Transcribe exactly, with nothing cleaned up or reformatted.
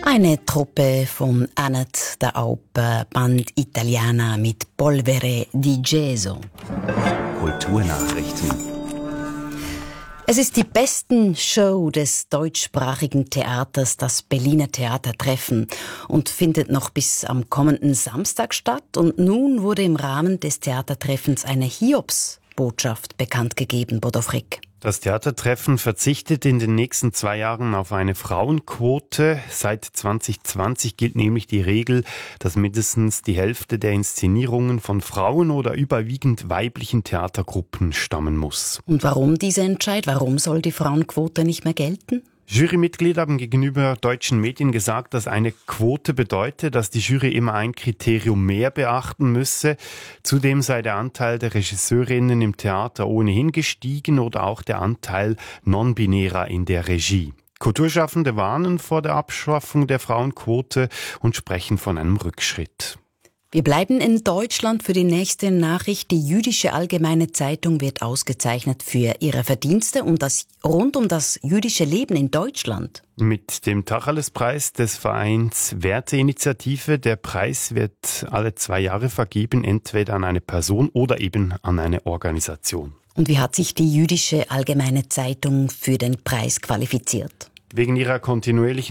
Eine Truppe von Annette da Aupe, Band Italiana mit Polvere di Gesso. Kulturnachrichten. Es ist die besten Show des deutschsprachigen Theaters, das Berliner Theatertreffen, und findet noch bis am kommenden Samstag statt. Und nun wurde im Rahmen des Theatertreffens eine Hiobsbotschaft bekannt gegeben, Bodo Frick. Das Theatertreffen verzichtet in den nächsten zwei Jahren auf eine Frauenquote. Seit zwanzig zwanzig gilt nämlich die Regel, dass mindestens die Hälfte der Inszenierungen von Frauen oder überwiegend weiblichen Theatergruppen stammen muss. Und warum diese Entscheid? Warum soll die Frauenquote nicht mehr gelten? Jurymitglieder haben gegenüber deutschen Medien gesagt, dass eine Quote bedeutet, dass die Jury immer ein Kriterium mehr beachten müsse. Zudem sei der Anteil der Regisseurinnen im Theater ohnehin gestiegen oder auch der Anteil non-binärer in der Regie. Kulturschaffende warnen vor der Abschaffung der Frauenquote und sprechen von einem Rückschritt. Wir bleiben in Deutschland für die nächste Nachricht. Die Jüdische Allgemeine Zeitung wird ausgezeichnet für ihre Verdienste um das, rund um das jüdische Leben in Deutschland. Mit dem Tacheles-Preis des Vereins Werteinitiative. Der Preis wird alle zwei Jahre vergeben, entweder an eine Person oder eben an eine Organisation. Und wie hat sich die Jüdische Allgemeine Zeitung für den Preis qualifiziert? Wegen ihrer kontinuierlichen